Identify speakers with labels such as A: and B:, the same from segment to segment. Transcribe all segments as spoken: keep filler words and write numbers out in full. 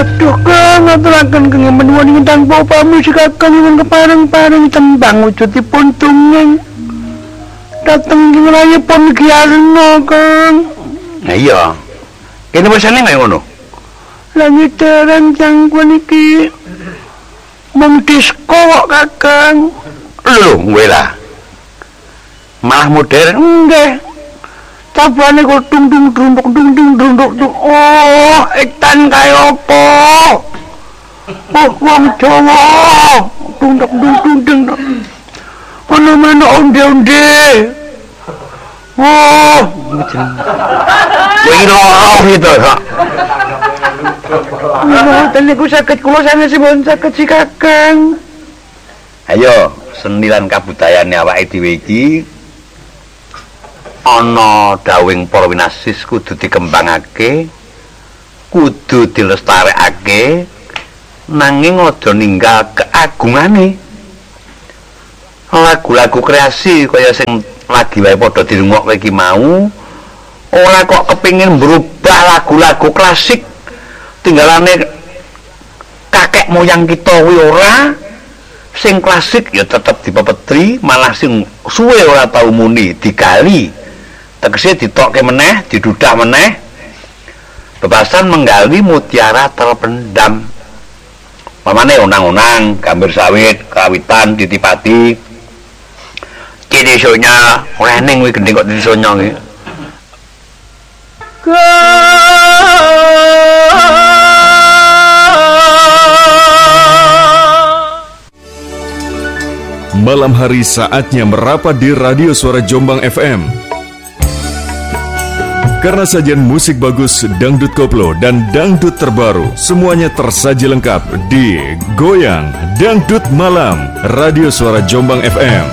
A: Aduh Kang, aturaken kenging menuwun ingkang pami sikakang ingkang kepareng-pareng tembang wujudipun dongeng. Dateng ing rayipun Ki Arna, Kang.
B: Nah iya. Kene mesane kaya ngono.
A: Langit terang jangkauan iki mung disko kok Kakang.
B: Lho, kowe lah. Malah modern
A: Nggih. Cabane kok dung dung dung dung dung dung dung. Oh, etan kaya apa? Oh, wong Jawa. Dung dung dung dung dung. Ono mana onde-onde. Oh,
B: kowe iki loro gitu kok.
A: Mboten niku saged kula sanesipun saged si Kakang.
B: Ayo, seni lan kabudayaane awake dhewe iki ana dawing para winasis kudu dikembangake, kudu dilestarekake, nanging aja ninggal keagungane. Lagu-lagu kreasi kaya sing lagi wae padha dirungokke iki mau, ora kok kepengin merubah lagu-lagu klasik tinggalane kakek moyang kita kuwi ora. Sing klasik ya tetep dipepetri, malah sing suwe ora tau muni digali. Tegese ditokke meneh, didudah meneh. Bebasan menggali mutiara terpendam. Pamane unang-unang, gambir sawit, kawitan, ditipati. Ki desonya ora ning kuwi gendeng kok desonya kuwi.
C: Malam hari saatnya merapat di Radio Suara Jombang F M. Karena sajian musik bagus, dangdut koplo, dan dangdut terbaru, semuanya tersaji lengkap di Goyang Dangdut Malam Radio Suara Jombang F M.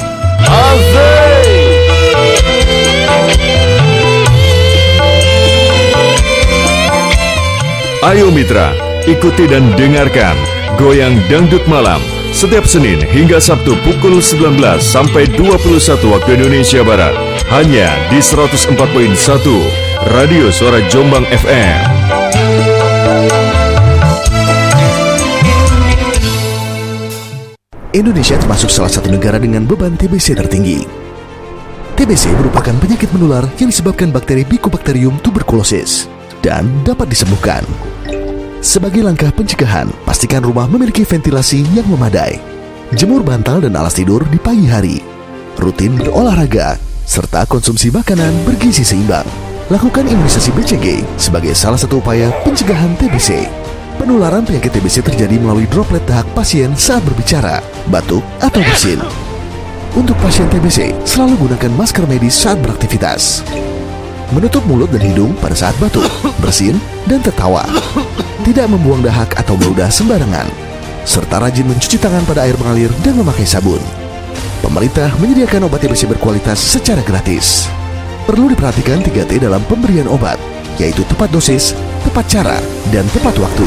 C: Ayo mitra, ikuti dan dengarkan Goyang Dangdut Malam setiap Senin hingga Sabtu pukul sembilan belas sampai dua puluh satu waktu Indonesia Barat, hanya di seratus empat koma satu Radio Suara Jombang F M.
D: Indonesia termasuk salah satu negara dengan beban T B C tertinggi. T B C merupakan penyakit menular yang disebabkan bakteri Mycobacterium tuberculosis dan dapat disembuhkan. Sebagai langkah pencegahan, pastikan rumah memiliki ventilasi yang memadai. Jemur bantal dan alas tidur di pagi hari. Rutin berolahraga, serta konsumsi makanan bergizi seimbang. Lakukan imunisasi B C G sebagai salah satu upaya pencegahan T B C. Penularan penyakit T B C terjadi melalui droplet dahak pasien saat berbicara, batuk, atau bersin. Untuk pasien T B C, selalu gunakan masker medis saat beraktivitas. Menutup mulut dan hidung pada saat batuk, bersin, dan tertawa. Tidak membuang dahak atau meludah sembarangan. Serta rajin mencuci tangan pada air mengalir dan memakai sabun. Pemerintah menyediakan obat T B C berkualitas secara gratis. Perlu diperhatikan tiga T dalam pemberian obat, yaitu tepat dosis, tepat cara, dan tepat waktu.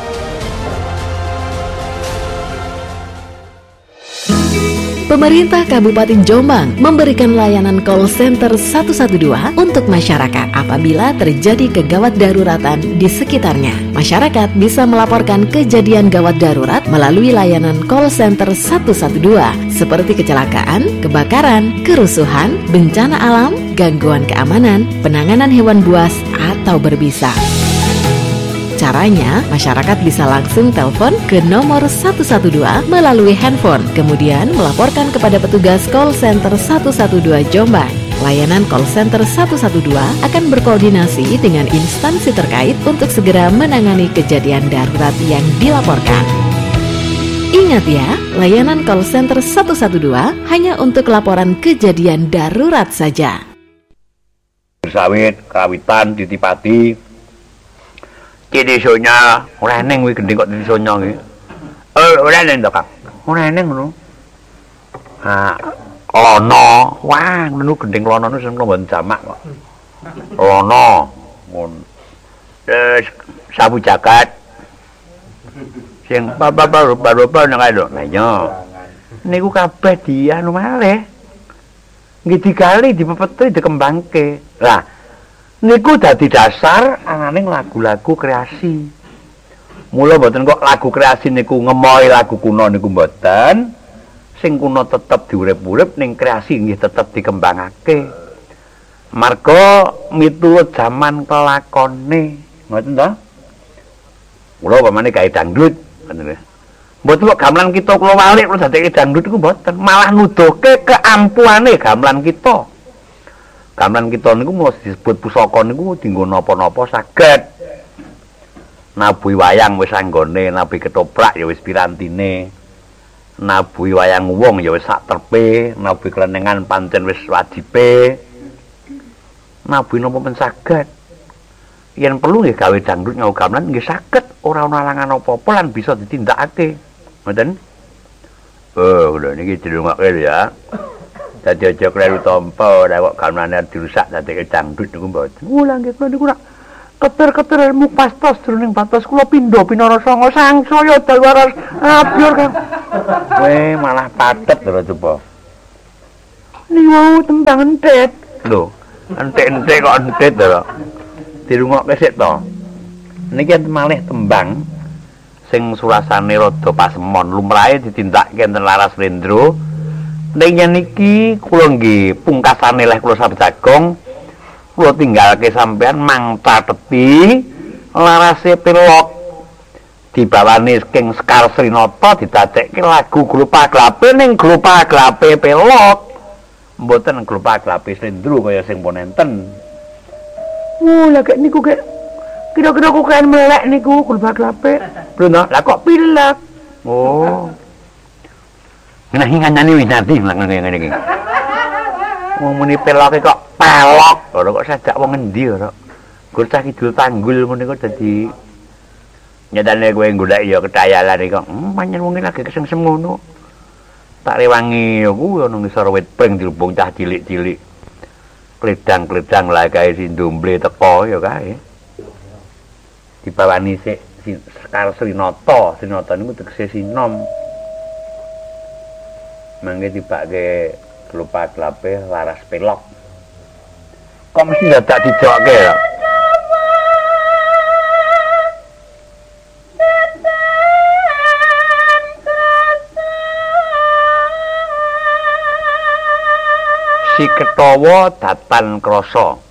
E: Pemerintah Kabupaten Jombang memberikan layanan call center satu satu dua untuk masyarakat apabila terjadi kegawat daruratan di sekitarnya. Masyarakat bisa melaporkan kejadian gawat darurat melalui layanan call center satu satu dua seperti kecelakaan, kebakaran, kerusuhan, bencana alam, gangguan keamanan, penanganan hewan buas, atau berbisa. Caranya, masyarakat bisa langsung telepon ke nomor satu satu dua melalui handphone, kemudian melaporkan kepada petugas call center satu satu dua Jombang. Layanan call center satu satu dua akan berkoordinasi dengan instansi terkait untuk segera menangani kejadian darurat yang dilaporkan. Ingat ya, layanan call center satu satu dua hanya untuk laporan kejadian darurat saja.
B: Sawit, kawitan, ditipati. Ki desonya ora eneng kuwi gendeng kok desonya kuwi. Eh ora eneng to, Kang. Ora eneng ngono. Ah, lono. Wah, ngono gendeng lono nu sing mlomban jamak kok. Lono. Ngono. Terus sabu jagat. Sing babar-babar nang ae lho. Lah iya. Niku kabeh dianu malih. Nggih digali, dipepeti, dikembangke. Lah niku dadi dasar ananing lagu-lagu kreasi. Mula mboten kok lagu kreasi niku ngemohi lagu kuno niku mboten. Sing kuno tetep diurip-urip ning kreasi nggih tetep dikembangake. Marga miturut jaman kelakone. Ngoten to? Kula pamane gawe dangdut, ngoten lho. Mboten kok gamelan kita kula walik kula dadeke dangdut iku mboten, malah nuduhke keampuane gamelan kita. Gamelan kita niku mula disebut pusaka niku dienggo napa-napa saged. Nabuhi wayang wis anggone, nabi ketoprak ya wis pirantine. Nabuhi wayang wong ya wis sak terpe, nabuhi klenengan pancen wis wajibe. Nabuhi napa men saged. Yen perlu nggih gawe dangdut nggawa gamelan nggih saged, ora ana halangan apa-apa lan bisa ditindakake. Ngoten? Oh, lho niki dirungokke ya. Dadi aja kleru tampa, nek kok gamelane dirusak dadi dangdut niku mboten. Kula nggih kula niku keter-keter ilmu pastos jroning batas kula pindha pinara sanga sangsaya dalwaras abyur kan. Kowe malah patet lho coba. Niku tembang entet. Lho, entek-entek kok entet lho. Dirungokke sik to. Niki enten malih tembang sing surasane rada pasemon lumrahe ditindakake enten Laras Rendra. Ning niki kula nggih pungkasane leh kula sabjagong kula tinggalke sampean mangtateti larase pelok dibawani king Sekar Srinata didadekke lagu grup aglape ning grup aglape pelok mboten grup aglape Rendra kaya sing pun enten. Oh lha kek niku kek kira-kira kok kan melek niku grup aglape. Lho lah kok pilek. Oh. Nah nganyani wis nanti ngene iki. Wong muni peloke kok pelok, ora kok sajak wong endi ora. Gur cah kidul tanggul ngono kok dadi nyadane kowe golek ya ketayalan iki kok. Hmm, pancen wong lagi kesengsem ngono. Tak rewangi aku ana ngisor wit pring dilubung cah cilik-cilik. Kledang-kledang lah kae sindomble teko ya kae. Dibawani sik Sekar Srinata, Srinata niku tegese sinom. Mangke dibake klupa-klape Laras Pelok. Kok mesti dadak dijokke ya? Si Ketawa Datan Krasa.